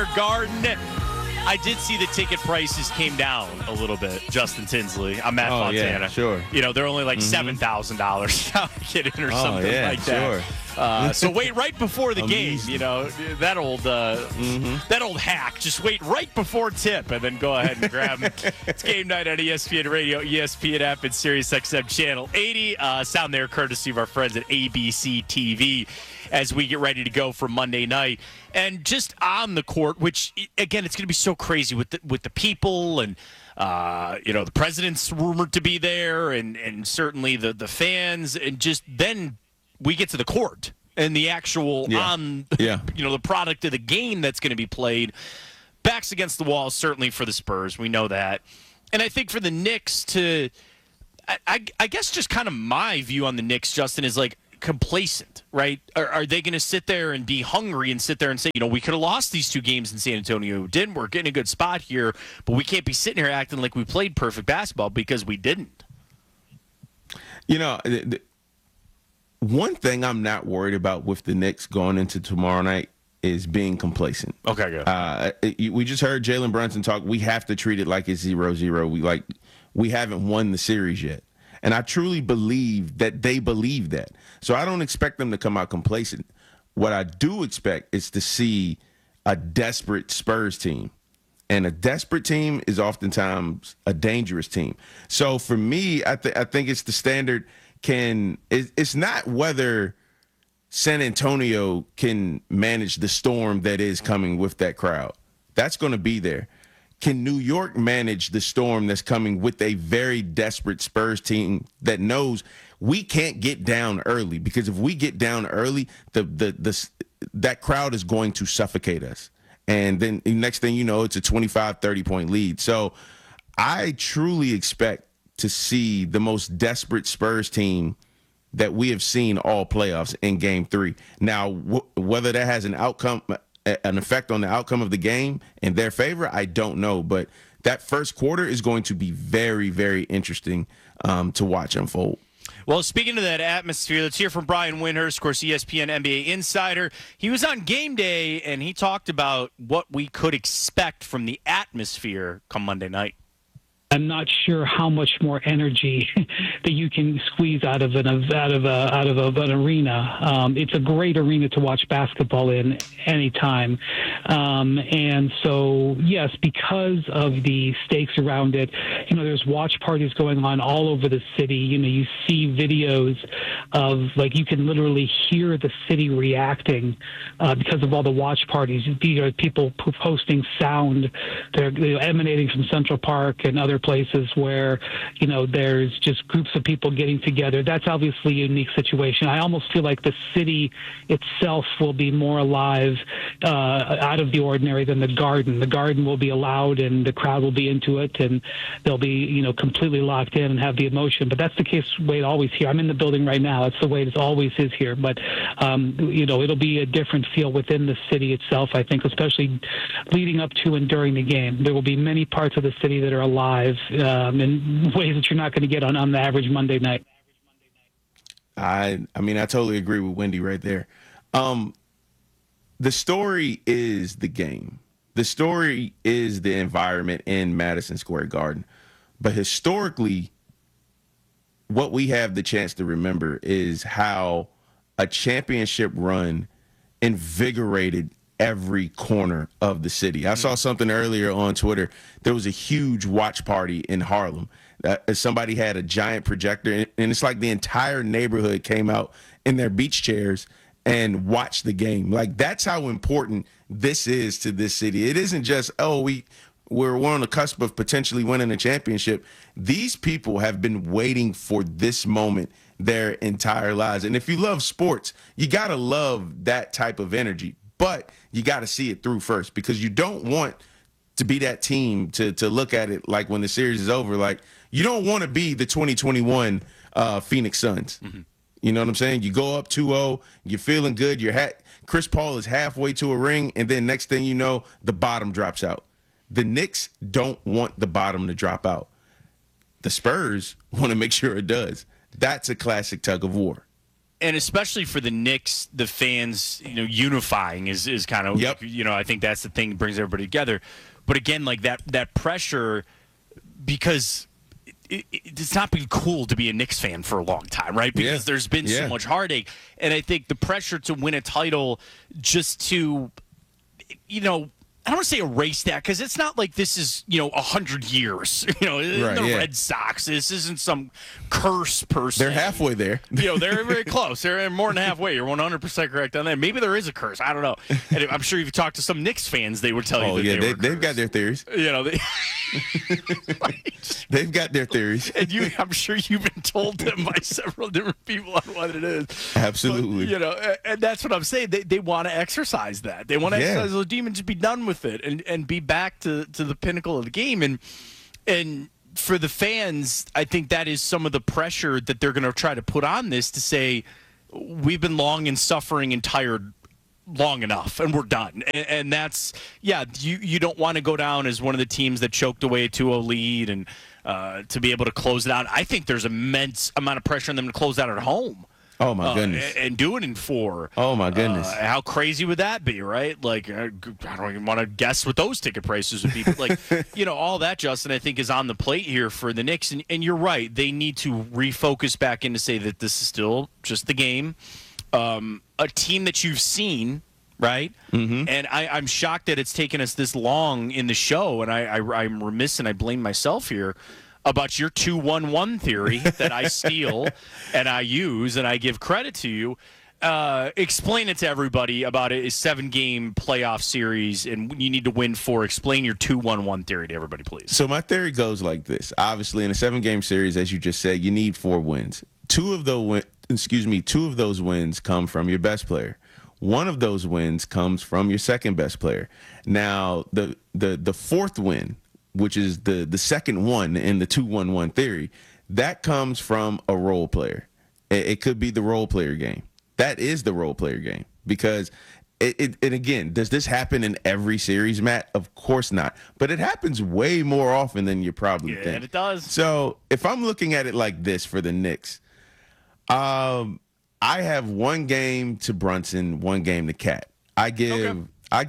Garden. I did see the ticket prices came down a little bit, Justin Tinsley. I'm Matt Fontana. Yeah, sure. You know, they're only like $7,000 now to get in or something like that. Sure. So wait right before the game. You know, that old hack. Just wait right before tip and then go ahead and grab them. It's game night on ESPN Radio, ESPN app, and SiriusXM Channel 80. Sound there courtesy of our friends at ABC TV as we get ready to go for Monday night. And just on the court, which, again, it's going to be so crazy with the people and, the president's rumored to be there and certainly the fans. And just then we get to the court and the actual the product of the game that's going to be played. Backs against the wall, certainly for the Spurs. We know that. And I think for the Knicks I guess just kind of my view on the Knicks, Justin, is like, complacent, right? Are they going to sit there and be hungry and sit there and say, we could have lost these 2 games in San Antonio? Didn't. We're getting a good spot here, but we can't be sitting here acting like we played perfect basketball because we didn't. One thing I'm not worried about with the Knicks going into tomorrow night is being complacent. Okay, good. We just heard Jalen Brunson talk. We have to treat it like it's 0-0. We haven't won the series yet. And I truly believe that they believe that. So I don't expect them to come out complacent. What I do expect is to see a desperate Spurs team. And a desperate team is oftentimes a dangerous team. So for me, I think it's the standard. It's not whether San Antonio can manage the storm that is coming with that crowd. That's going to be there. Can New York manage the storm that's coming with a very desperate Spurs team that knows we can't get down early? Because if we get down early, that crowd is going to suffocate us. And then next thing you know, it's a 25, 30-point lead. So I truly expect to see the most desperate Spurs team that we have seen all playoffs in Game 3. Now, whether that has an effect on the outcome of the game in their favor, I don't know. But that first quarter is going to be very, very interesting to watch unfold. Well, speaking of that atmosphere, let's hear from Brian Windhorst, of course, ESPN NBA insider. He was on game day, and he talked about what we could expect from the atmosphere come Monday night. I'm not sure how much more energy that you can squeeze out of an arena. It's a great arena to watch basketball in anytime. And so, yes, because of the stakes around it, there's watch parties going on all over the city. You see videos of, you can literally hear the city reacting because of all the watch parties. People posting sound. They're emanating from Central Park and other places where, there's just groups of people getting together. That's obviously a unique situation. I almost feel like the city itself will be more alive out of the ordinary than the Garden. The Garden will be loud and the crowd will be into it and they'll be, completely locked in and have the emotion. But that's the case way it always here. I'm in the building right now. It's the way it always is here. But, it'll be a different feel within the city itself, I think, especially leading up to and during the game. There will be many parts of the city that are alive in ways that you're not going to get on the average Monday night. I totally agree with Wendy right there. The story is the game. The story is the environment in Madison Square Garden. But historically, what we have the chance to remember is how a championship run invigorated every corner of the city. I saw something earlier on Twitter. There was a huge watch party in Harlem. Somebody had a giant projector, and it's like the entire neighborhood came out in their beach chairs and watched the game. That's how important this is to this city. It isn't just, we're on the cusp of potentially winning a championship. These people have been waiting for this moment their entire lives. And if you love sports, you got to love that type of energy. But you got to see it through first, because you don't want to be that team to look at it like when the series is over. You don't want to be the 2021 Phoenix Suns. Mm-hmm. You know what I'm saying? You go up 2-0, you're feeling good. Chris Paul is halfway to a ring, and then next thing you know, the bottom drops out. The Knicks don't want the bottom to drop out. The Spurs want to make sure it does. That's a classic tug of war. And especially for the Knicks, the fans, unifying is kind of, I think that's the thing that brings everybody together. But again, like that pressure, because it's not been cool to be a Knicks fan for a long time, right? Because there's been so much heartache. And I think the pressure to win a title just to, I don't want to say erase that, because it's not like this is, 100 years. Red Sox. This isn't some curse per se. They're halfway there. They're very close. They're more than halfway. You're 100% correct on that. Maybe there is a curse. I don't know. And I'm sure if you talk to some Knicks fans, they would tell you that they've got their theories. They've got their theories. And I'm sure you've been told them by several different people on what it is. Absolutely. But, and that's what I'm saying. They want to exercise that. They want to exercise those demons, just be done with it and be back to the pinnacle of the game. And for the fans, I think that is some of the pressure that they're going to try to put on this, to say, we've been long and suffering and tired long enough, and we're done. And that's, you don't want to go down as one of the teams that choked away a 2-0 lead and to be able to close it out. I think there's immense amount of pressure on them to close out at home. Oh, my goodness. And do it in 4. Oh, my goodness. How crazy would that be, right? Like, I don't even want to guess what those ticket prices would be. But, like, all that, Justin, I think is on the plate here for the Knicks. And you're right. They need to refocus back in to say that this is still just the game. A team that you've seen, right? Mm-hmm. And I'm shocked that it's taken us this long in the show. And I'm remiss, and I blame myself here, about your 2-1-1 theory that I steal and I use and I give credit to you. Explain it to everybody about it. It's a 7-game playoff series, and you need to win 4. Explain your 2-1-1 theory to everybody, please. So my theory goes like this. Obviously, in a 7-game series, as you just said, you need 4 wins. 2 of those wins come from your best player. 1 of those wins comes from your second best player. Now, the fourth win, which is the second one in the 2-1-1 theory, that comes from a role player. It could be the role player game. That is the role player game, because and again, does this happen in every series, Matt? Of course not. But it happens way more often than you probably think. Yeah, it does. So if I'm looking at it like this for the Knicks, I have 1 game to Brunson, 1 game to Cat. I give,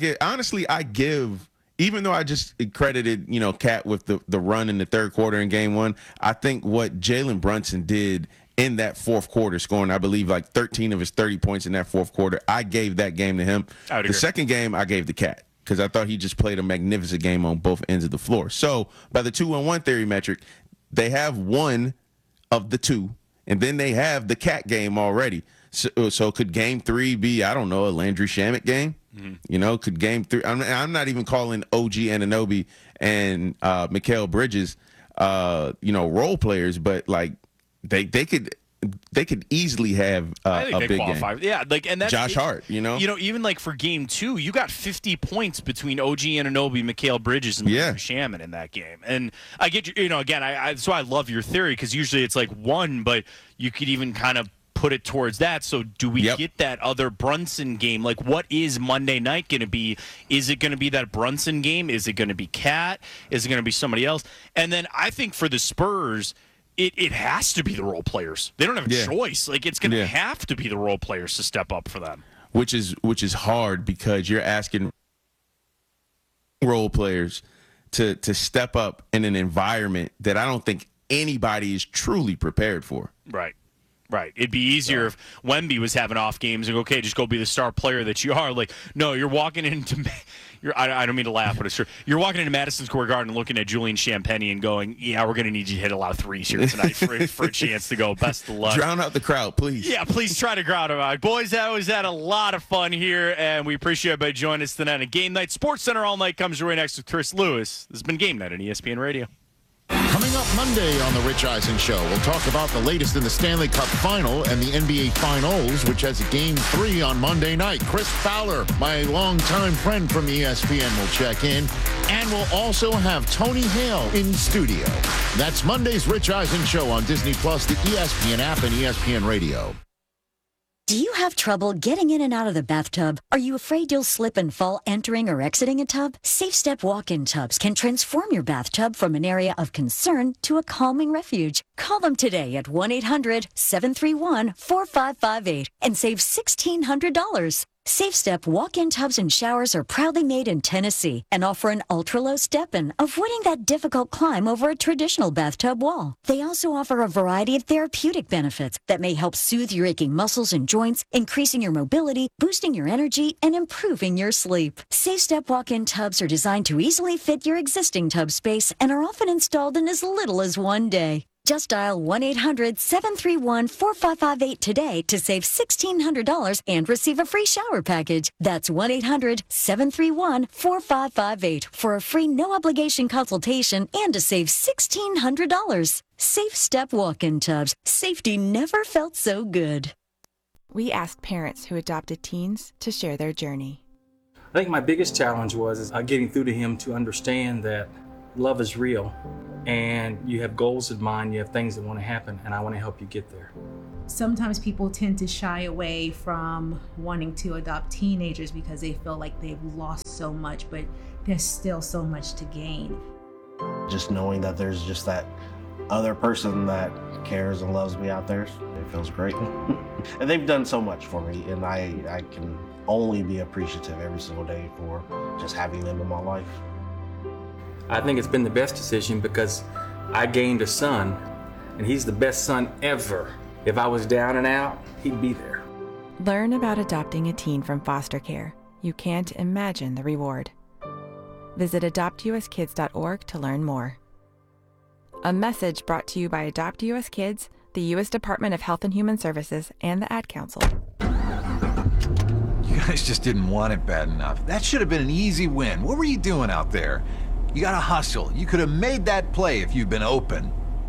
even though I just credited, Cat with the run in the third quarter in game 1, I think what Jalen Brunson did in that fourth quarter, scoring, I believe, like 13 of his 30 points in that fourth quarter, I gave that game to him. The second game, I gave to Cat, because I thought he just played a magnificent game on both ends of the floor. So by the 2-1-1 theory metric, they have 1 of the 2, and then they have the Cat game already. So could game 3 be, I don't know, a Landry Shamet game? Mm-hmm. Could game 3? I'm not even calling OG Anunoby and Mikal Bridges, role players, but like they could easily have a big game. Yeah, and that's Josh Hart. Even like for game 2, you got 50 points between OG Anunoby, Mikal Bridges, and Shaman in that game. And I get you. Again, that's why I love your theory, because usually it's like 1, but you could even kind of put it towards that. So do we get that other Brunson game? Like, what is Monday night going to be? Is it going to be that Brunson game? Is it going to be Cat? Is it going to be somebody else? And then I think for the Spurs, it has to be the role players. They don't have a choice. Like, it's going to have to be the role players to step up for them. Which is hard, because you're asking role players to step up in an environment that I don't think anybody is truly prepared for. Right. It'd be easier if Wemby was having off games and okay, just go be the star player that you are. Like, no, you're walking into I don't mean to laugh, but it's true. You're walking into Madison Square Garden and looking at Julian Champagnie and going, yeah, we're going to need you to hit a lot of threes here tonight for a chance to go. Best of luck. Drown out the crowd, please. Yeah, please try to drown them out. Boys, that was had a lot of fun here, and we appreciate everybody joining us tonight on Game Night. Sports Center All Night comes your way next with Chris Lewis. This has been Game Night on ESPN Radio. Coming up Monday on The Rich Eisen Show, we'll talk about the latest in the Stanley Cup Final and the NBA Finals, which has a Game 3 on Monday night. Chris Fowler, my longtime friend from ESPN, will check in. And we'll also have Tony Hale in studio. That's Monday's Rich Eisen Show on Disney+, the ESPN app, and ESPN Radio. Do you have trouble getting in and out of the bathtub? Are you afraid you'll slip and fall entering or exiting a tub? Safe Step walk-in tubs can transform your bathtub from an area of concern to a calming refuge. Call them today at 1-800-731-4558 and save $1,600. Safe Step walk-in tubs and showers are proudly made in Tennessee and offer an ultra-low step-in, avoiding that difficult climb over a traditional bathtub wall. They also offer a variety of therapeutic benefits that may help soothe your aching muscles and joints, increasing your mobility, boosting your energy, and improving your sleep. Safe Step walk-in tubs are designed to easily fit your existing tub space and are often installed in as little as one day. Just dial 1-800-731-4558 today to save $1,600 and receive a free shower package. That's 1-800-731-4558 for a free no-obligation consultation and to save $1,600. Safe Step walk-in tubs. Safety never felt so good. We asked parents who adopted teens to share their journey. I think my biggest challenge was getting through to him to understand that love is real. And you have goals in mind, you have things that want to happen, and I want to help you get there. Sometimes people tend to shy away from wanting to adopt teenagers because they feel like they've lost so much, but there's still so much to gain. Just knowing that there's just that other person that cares and loves me out there, it feels great. And they've done so much for me, and I can only be appreciative every single day for just having them in my life. I think it's been the best decision because I gained a son, and he's the best son ever. If I was down and out, he'd be there. Learn about adopting a teen from foster care. You can't imagine the reward. Visit adoptuskids.org to learn more. A message brought to you by Adopt US Kids, the U.S. Department of Health and Human Services, and the Ad Council. You guys just didn't want it bad enough. That should have been an easy win. What were you doing out there? You gotta hustle. You could have made that play if you'd been open.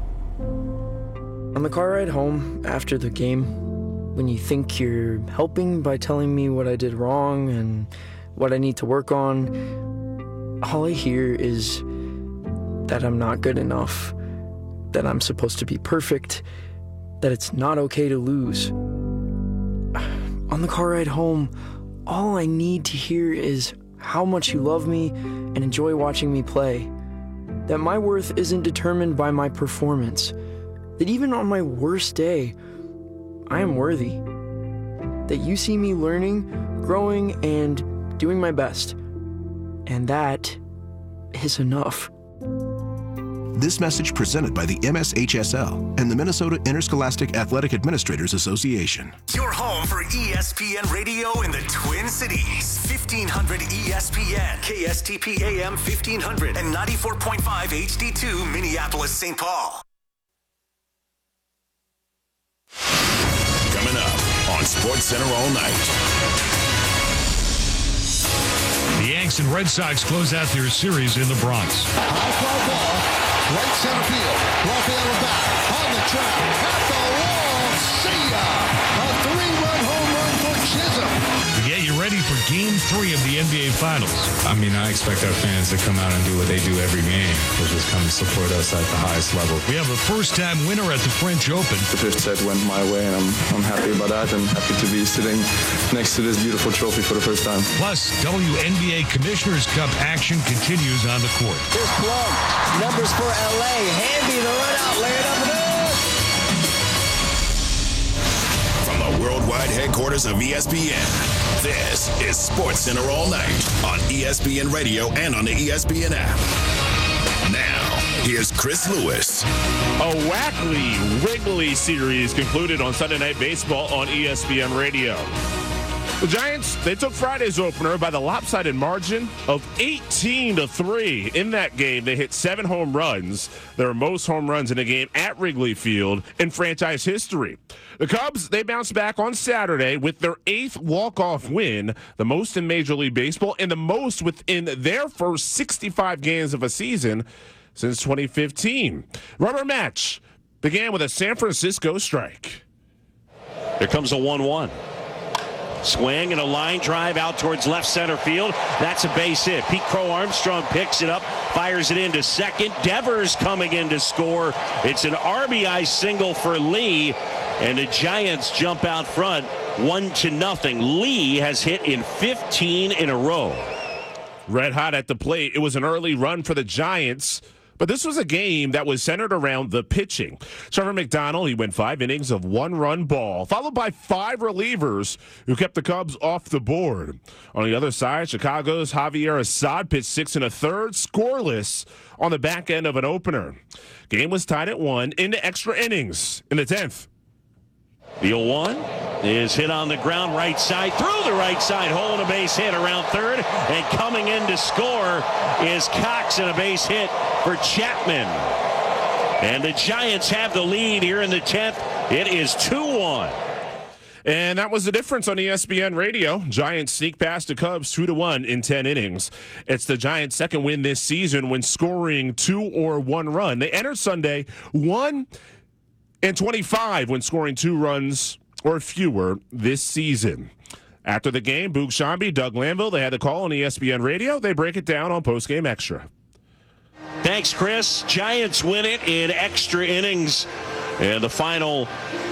On the car ride home after the game, when you think you're helping by telling me what I did wrong and what I need to work on, all I hear is that I'm not good enough, that I'm supposed to be perfect, that it's not okay to lose. On the car ride home, all I need to hear is how much you love me and enjoy watching me play, that my worth isn't determined by my performance, that even on my worst day, I am worthy, that you see me learning, growing, and doing my best, and that is enough. This message presented by the MSHSL and the Minnesota Interscholastic Athletic Administrators Association. Your home for ESPN Radio in the Twin Cities. 1500 ESPN, KSTP AM 1500, and 94.5 HD2 Minneapolis, St. Paul. Coming up on SportsCenter all night. The Yanks and Red Sox close out their series in the Bronx. High fly ball, right center field. Rafael back on the track at the wall. See ya! A 3-run home run for Chisholm. To get you ready for Game 3 of the NBA Finals. I mean, I expect our fans to come out and do what they do every game, which is come support us at the highest level. We have a first-time winner at the French Open. The fifth set went my way, and I'm happy about that, and happy to be sitting next to this beautiful trophy for the first time. Plus, WNBA Commissioner's Cup action continues on the court. Here's Plum. Numbers for LA. Handy the run out. Lay it up and in. From the worldwide headquarters of ESPN, this is SportsCenter all night on ESPN Radio and on the ESPN app. Now, here's Chris Lewis. A wackly, wiggly series concluded on Sunday Night Baseball on ESPN Radio. The Giants, they took Friday's opener by the lopsided margin of 18-3. In that game, they hit 7 home runs, their most home runs in a game at Wrigley Field in franchise history. The Cubs, they bounced back on Saturday with their 8th walk-off win, the most in Major League Baseball and the most within their first 65 games of a season since 2015. Rubber match began with a San Francisco strike. Here comes a 1-1. Swing and a line drive out towards left center field. That's a base hit. Pete Crow Armstrong picks it up, fires it into second. Devers coming in to score. It's an RBI single for Lee, and the Giants jump out front 1-0. Lee has hit in 15 in a row. Red hot at the plate. It was an early run for the Giants, but this was a game that was centered around the pitching. Trevor McDonald, he went 5 innings of 1-run ball, followed by 5 relievers who kept the Cubs off the board. On the other side, Chicago's Javier Assad pitched 6 1/3, scoreless on the back end of an opener. Game was tied at 1 into extra innings in the 10th. The 0-1 is hit on the ground right side, through the right side hole, and a base hit around third. And coming in to score is Cox, and a base hit for Chapman. And the Giants have the lead here in the 10th. It is 2-1. And that was the difference on ESPN Radio. Giants sneak past the Cubs 2-1 in 10 innings. It's the Giants' second win this season when scoring 2 or 1 run. They entered Sunday 1-25 when scoring 2 runs or fewer this season. After the game, Boog Sciambi, Doug Glanville, they had the call on ESPN Radio. They break it down on Postgame Extra. Thanks, Chris. Giants win it in extra innings. And the final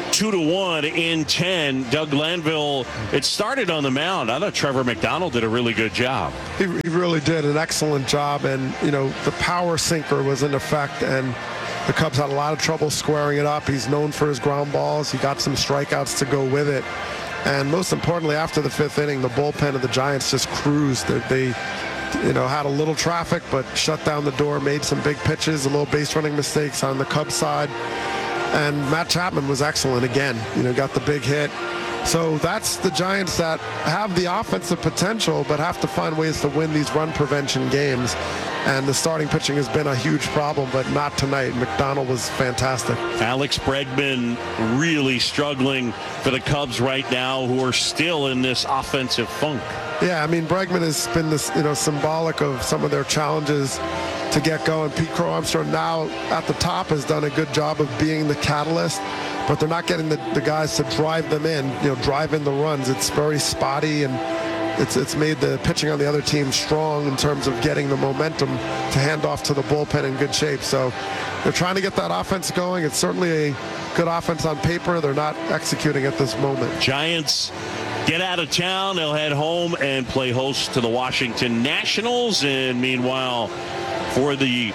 2-1 in 10. Doug Glanville, it started on the mound. I thought Trevor McDonald did a really good job. He really did an excellent job. And, the power sinker was in effect. And the Cubs had a lot of trouble squaring it up. He's known for his ground balls. He got some strikeouts to go with it. And most importantly, after the 5th inning, the bullpen of the Giants just cruised. They had a little traffic, but shut down the door, made some big pitches, a little base running mistakes on the Cubs side. And Matt Chapman was excellent again, got the big hit. So that's the Giants that have the offensive potential, but have to find ways to win these run prevention games. And the starting pitching has been a huge problem, but not tonight. McDonald was fantastic. Alex Bregman really struggling for the Cubs right now, who are still in this offensive funk. Yeah, Bregman has been this, symbolic of some of their challenges to get going. Pete Crow-Armstrong now at the top has done a good job of being the catalyst, but they're not getting the guys to drive them in, drive in the runs. It's very spotty, and it's made the pitching on the other team strong in terms of getting the momentum to hand off to the bullpen in good shape. So they're trying to get that offense going. It's certainly a good offense on paper. They're not executing at this moment. Giants get out of town. They'll head home and play host to the Washington Nationals. And meanwhile, for the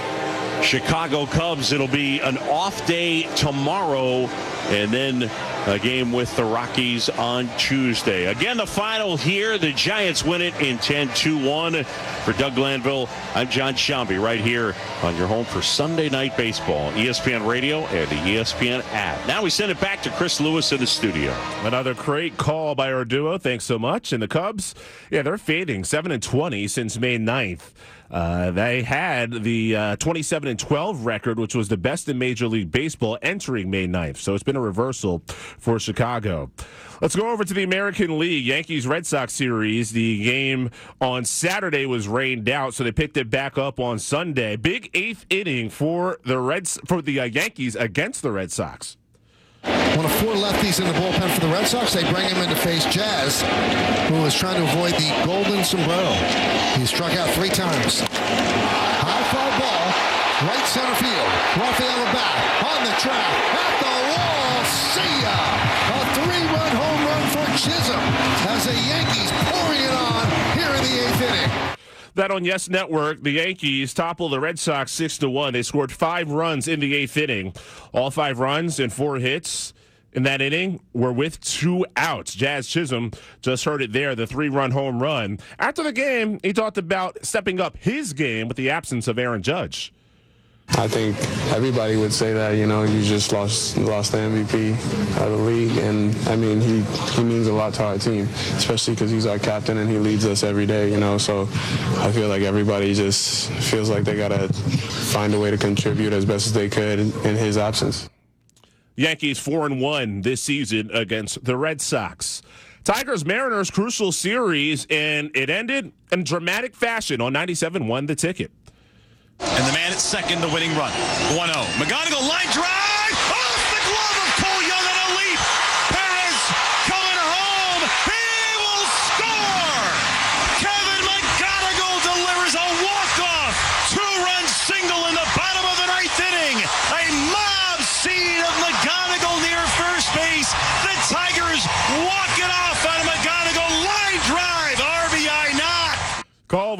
Chicago Cubs, it'll be an off day tomorrow, and then a game with the Rockies on Tuesday. Again, the final here, the Giants win it in 10-2-1. For Doug Glanville, I'm John Sciambi, right here on your home for Sunday Night Baseball, ESPN Radio and the ESPN app. Now we send it back to Chris Lewis in the studio. Another great call by our duo. Thanks so much. And the Cubs, they're fading 7-20 since May 9th. They had the 27-12 record, which was the best in Major League Baseball entering May 9th. So it's been a reversal for Chicago. Let's go over to the American League Yankees-Red Sox series. The game on Saturday was rained out, so they picked it back up on Sunday. Big 8th inning for the Yankees against the Red Sox. One of 4 lefties in the bullpen for the Red Sox. They bring him in to face Jazz, who is trying to avoid the golden sombrero. He struck out 3 times. High fly ball, right center field. Rafael back on the track, at the wall. See ya! A 3-run home run for Chisholm as the Yankees pouring it on here in the 8th inning. That on Yes Network, the Yankees toppled the Red Sox 6-1. They scored 5 runs in the 8th inning. All 5 runs and 4 hits in that inning were with 2 outs. Jazz Chisholm just heard it there, the 3-run home run. After the game, he talked about stepping up his game with the absence of Aaron Judge. I think everybody would say that, you just lost the MVP of the league. And, he means a lot to our team, especially because he's our captain and he leads us every day, So I feel like everybody just feels like they got to find a way to contribute as best as they could in his absence. Yankees 4-1 this season against the Red Sox. Tigers-Mariners crucial series, and it ended in dramatic fashion on 97-1 The Ticket. And the man at second, the winning run. 1-0. McGonigal line drive off the glove of Cole Young on a leap. Perez coming home. He will score. Kevin McGonigal delivers a walk-off 2-run single in the bottom of the 9th inning. A mob scene of McGonigal near first base. The Tigers won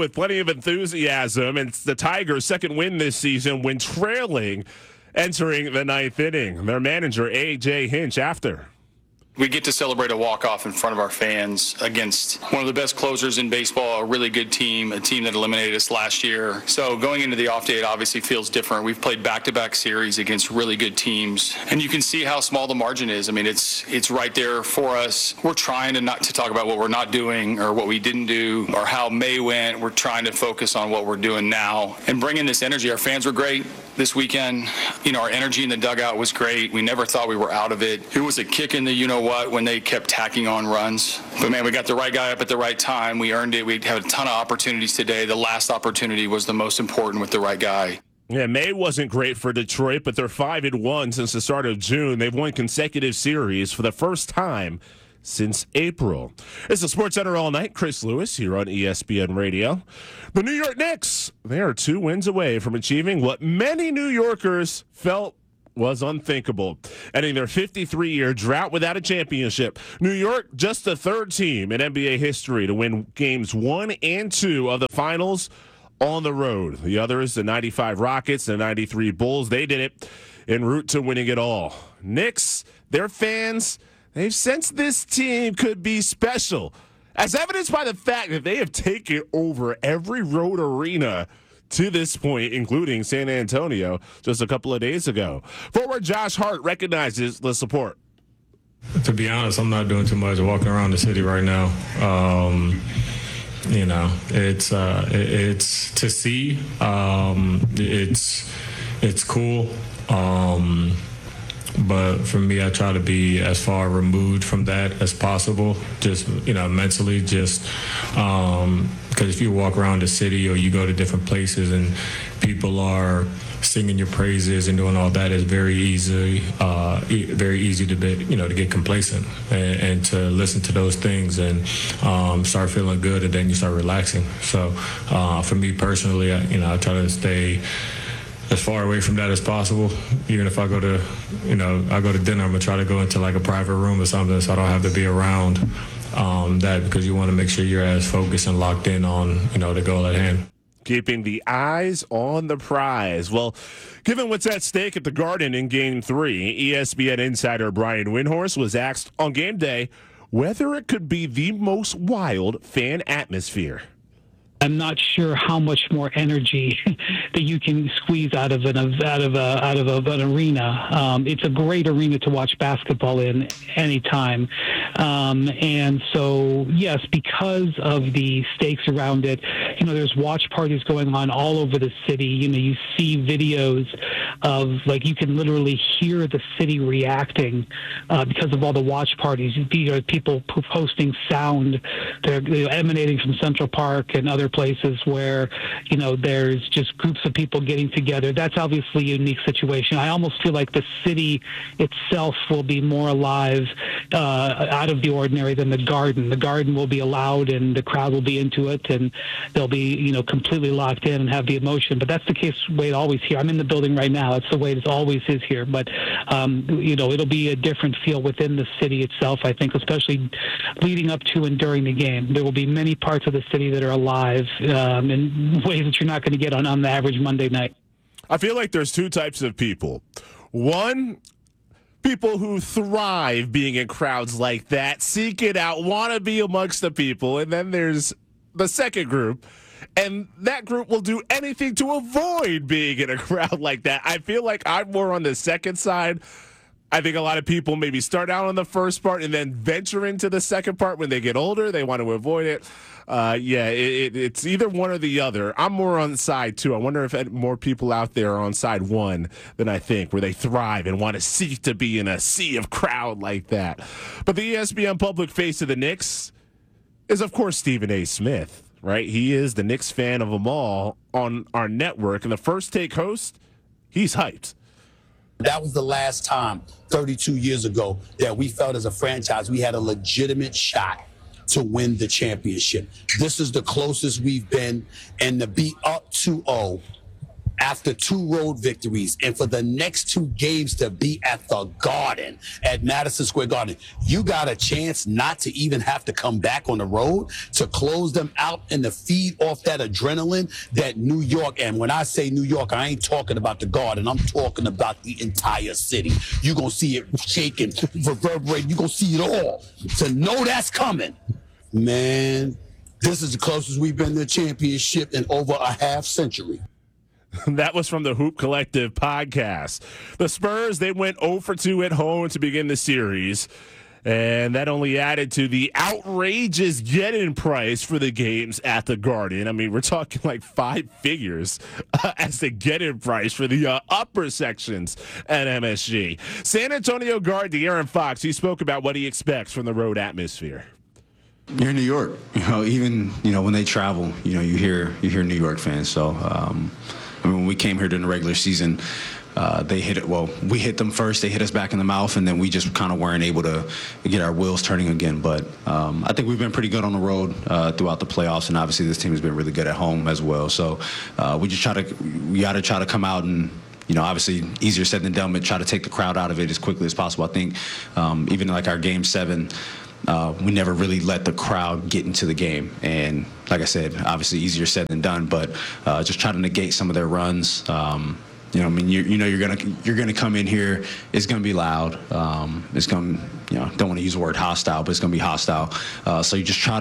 with plenty of enthusiasm, and it's the Tigers' second win this season when trailing entering the ninth inning. Their manager, A.J. Hinch, after. We get to celebrate a walk-off in front of our fans against one of the best closers in baseball, a really good team, a team that eliminated us last year. So going into the off day, it obviously feels different. We've played back-to-back series against really good teams, and you can see how small the margin is. I mean, it's right there for us. We're trying to not to talk about what we're not doing or what we didn't do or how May went. We're trying to focus on what we're doing now and bring in this energy. Our fans were great this weekend. You know, our energy in the dugout was great. We never thought we were out of it. It was a kick in the you-know-what when they kept tacking on runs. But, man, we got the right guy up at the right time. We earned it. We had a ton of opportunities today. The last opportunity was the most important with the right guy. Yeah, May wasn't great for Detroit, but they're 5-1 since the start of June. They've won consecutive series for the first time since April. It's the Sports Center all night. Chris Lewis here on ESPN Radio. The New York Knicks, they are 2 wins away from achieving what many New Yorkers felt was unthinkable, ending their 53-year drought without a championship. New York, just the third team in NBA history to win games 1 and 2 of the finals on the road. The others, the 95 Rockets, the 93 Bulls, they did it en route to winning it all. Knicks, their fans, they've sensed this team could be special, as evidenced by the fact that they have taken over every road arena to this point, including San Antonio just a couple of days ago. Forward Josh Hart recognizes the support. To be honest, I'm not doing too much walking around the city right now. You know, it's to see. It's cool. But for me, I try to be as far removed from that as possible, just, you know, mentally, just because if you walk around the city or you go to different places and people are singing your praises and doing all that, it's very easy to be, you know, to get complacent and to listen to those things and start feeling good, and then you start relaxing. So for me personally, I try to stay as far away from that as possible. Even if I go to dinner, I'm gonna try to go into like a private room or something, so I don't have to be around that, because you want to make sure you're as focused and locked in on, you know, the goal at hand. Keeping the eyes on the prize. Well, given what's at stake at the Garden in Game 3, ESPN insider Brian Windhorst was asked on game day whether it could be the most wild fan atmosphere. I'm not sure how much more energy that you can squeeze out of an arena. It's a great arena to watch basketball in anytime. And so, yes, because of the stakes around it, you know, there's watch parties going on all over the city. You know, you see videos of, like, you can literally hear the city reacting because of all the watch parties. These are people posting sound. They're emanating from Central Park and other places where, you know, there's just groups of people getting together. That's obviously a unique situation. I almost feel like the city itself will be more alive out of the ordinary than the Garden. The Garden will be loud and the crowd will be into it, and they'll be, you know, completely locked in and have the emotion. But that's the case way it always here. I'm in the building right now. That's the way it always is here. But, you know, it'll be a different feel within the city itself, I think, especially leading up to and during the game. There will be many parts of the city that are alive in ways that you're not going to get on the average Monday night. I feel like there's 2 types of people. One, people who thrive being in crowds like that, seek it out, want to be amongst the people. And then there's the second group, and that group will do anything to avoid being in a crowd like that. I feel like I'm more on the second side. I think a lot of people maybe start out on the first part and then venture into the second part when they get older. They want to avoid it. It's either one or the other. I'm more on side 2. I wonder if more people out there are on side 1 than I think, where they thrive and want to seek to be in a sea of crowd like that. But the ESPN public face of the Knicks is, of course, Stephen A. Smith, right? He is the Knicks fan of them all on our network. And the First Take host, he's hyped. That was the last time, 32 years ago, that we felt as a franchise we had a legitimate shot to win the championship. This is the closest we've been, and to be up 2-0 after 2 road victories and for the next 2 games to be at the Garden, at Madison Square Garden, you got a chance not to even have to come back on the road to close them out and to feed off that adrenaline that New York, and when I say New York, I ain't talking about the Garden, I'm talking about the entire city. You're going to see it shaking, reverberating, you're going to see it all. To know that's coming, man, this is the closest we've been to a championship in over a half-century. That was from the Hoop Collective podcast. The Spurs, they went 0 for 2 at home to begin the series. And that only added to the outrageous get-in price for the games at the Garden. I mean, we're talking like 5 figures as the get-in price for the upper sections at MSG. San Antonio guard De'Aaron Fox, he spoke about what he expects from the road atmosphere. You're in New York, even when they travel, you hear New York fans. So, when we came here during the regular season, they hit it. Well, we hit them first. They hit us back in the mouth, and then we just kind of weren't able to get our wheels turning again. But I think we've been pretty good on the road throughout the playoffs, and obviously this team has been really good at home as well. So we got to try to come out and, obviously easier said than done, but try to take the crowd out of it as quickly as possible. I think even like our Game 7. We never really let the crowd get into the game, and like I said, obviously easier said than done. But just try to negate some of their runs. You're gonna come in here. It's gonna be loud. It's gonna, don't want to use the word hostile, but it's gonna be hostile. So you just try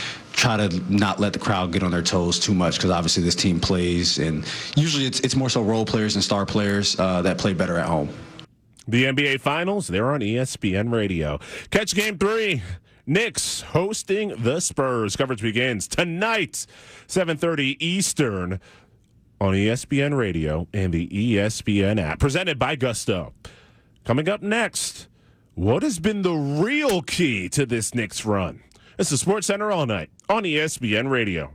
to not let the crowd get on their toes too much, because obviously this team plays, and usually it's more so role players and star players that play better at home. The NBA Finals, they're on ESPN Radio. Catch Game 3. Knicks hosting the Spurs. Coverage begins tonight, 7:30 Eastern, on ESPN Radio and the ESPN app. Presented by Gusto. Coming up next, what has been the real key to this Knicks run? This is SportsCenter All Night on ESPN Radio.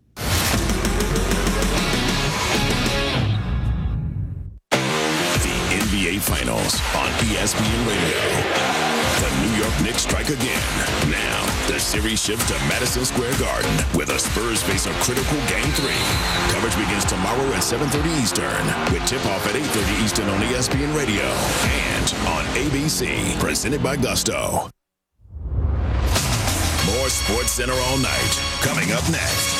NBA Finals on ESPN Radio. The New York Knicks strike again. Now, the series shifts to Madison Square Garden, where the Spurs face a critical Game 3. Coverage begins tomorrow at 7:30 Eastern, with tip-off at 8:30 Eastern on ESPN Radio and on ABC, presented by Gusto. More SportsCenter All Night, coming up next.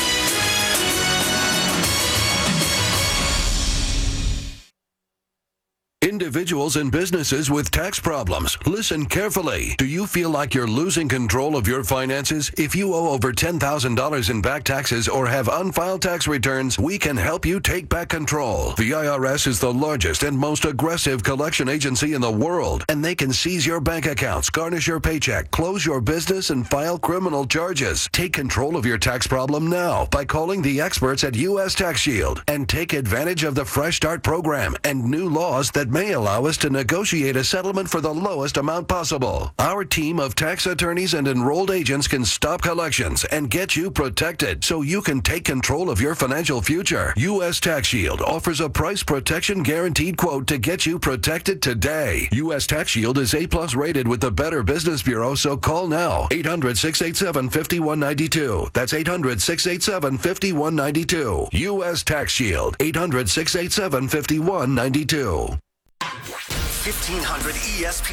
Individuals and businesses with tax problems, listen carefully. Do you feel like you're losing control of your finances? If you owe over $10,000 in back taxes or have unfiled tax returns, we can help you take back control. The IRS is the largest and most aggressive collection agency in the world, and they can seize your bank accounts, garnish your paycheck, close your business, and file criminal charges. Take control of your tax problem now by calling the experts at U.S. Tax Shield and take advantage of the Fresh Start program and new laws that may allow us to negotiate a settlement for the lowest amount possible. Our team of tax attorneys and enrolled agents can stop collections and get you protected so you can take control of your financial future. U.S. Tax Shield offers a price protection guaranteed quote to get you protected today. U.S. Tax Shield is A+ rated with the Better Business Bureau, so call now. 800-687-5192. That's 800-687-5192. U.S. Tax Shield. 800-687-5192. 1500 ESPN.